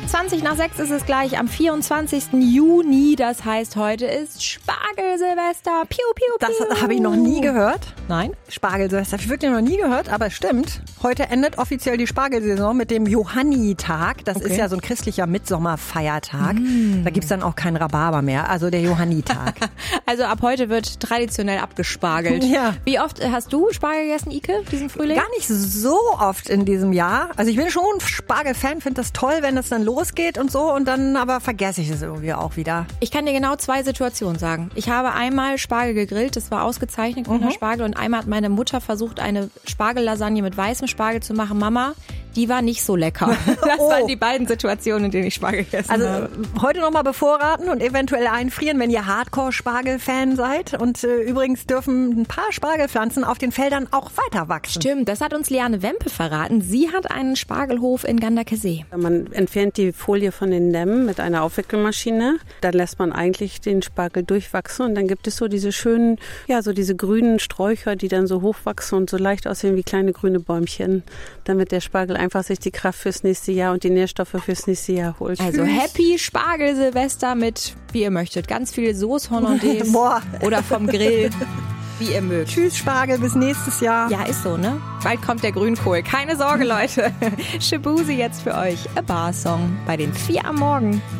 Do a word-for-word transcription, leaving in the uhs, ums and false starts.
zwanzig nach sechs ist es gleich am vierundzwanzigsten Juni. Das heißt, heute ist Spargelsilvester. Piu, piu, piu. Das habe ich noch nie gehört. Nein? Spargelsilvester habe ich wirklich noch nie gehört, aber es stimmt. Heute endet offiziell die Spargelsaison mit dem Johannitag. Das Okay. ist ja so ein christlicher Mitsommerfeiertag. Mm. Da gibt's dann auch keinen Rhabarber mehr, also der Johannitag. Also ab heute wird traditionell abgespargelt. Ja. Wie oft hast du Spargel gegessen, Ike, diesen Frühling? Gar nicht so oft in diesem Jahr. Also ich bin schon ein Spargelfan, finde das toll, wenn es dann losgeht und so. Und dann aber vergesse ich es irgendwie auch wieder. Ich kann dir genau zwei Situationen sagen. Ich habe einmal Spargel gegrillt, das war ausgezeichnet, grüner Mhm. Spargel. Und einmal hat meine Mutter versucht, eine Spargellasagne mit weißem Spargel zu machen. Mama, die war nicht so lecker. Das Oh. waren die beiden Situationen, in denen ich Spargel gegessen Also habe. heute nochmal bevorraten und eventuell einfrieren, wenn ihr Hardcore-Spargel-Fan seid. Und äh, übrigens dürfen ein paar Spargelpflanzen auf den Feldern auch weiter wachsen. Stimmt, das hat uns Liane Wempe verraten. Sie hat einen Spargelhof in Ganderkesee. Man entfernt die Folie von den Dämmen mit einer Aufwickelmaschine. Dann lässt man eigentlich den Spargel durchwachsen und dann gibt es so diese schönen, ja, so diese grünen Sträucher, die dann so hochwachsen und so leicht aussehen wie kleine grüne Bäumchen, damit der Spargel einfach sich die Kraft fürs nächste Jahr und die Nährstoffe fürs nächste Jahr holt. Also Happy Spargelsilvester mit, wie ihr möchtet, ganz viel Sauce Hollandaise Boah. oder vom Grill, wie ihr mögt. Tschüss Spargel, bis nächstes Jahr. Ja, ist so, ne? Bald kommt der Grünkohl. Keine Sorge, Leute. Shabuzi jetzt für euch. A Bar Song bei den vier am Morgen.